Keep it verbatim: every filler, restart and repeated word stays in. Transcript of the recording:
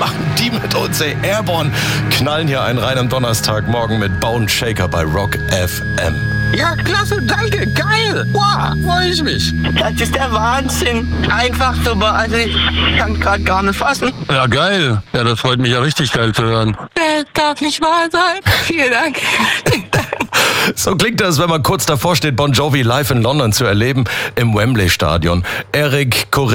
machen die mit uns, ey. Airborne knallen hier einen rein am Donnerstagmorgen mit Bone Shaker bei Rock F M. Ja, klasse, danke, geil. Wow, freue ich mich. Das ist der Wahnsinn. Einfach super, also ich kann gerade gar nicht fassen. Ja, geil. Ja, das freut mich ja richtig geil zu hören. Das darf nicht wahr sein. Vielen Dank. So klingt das, wenn man kurz davor steht, Bon Jovi live in London zu erleben, im Wembley Stadion. Eric Corinne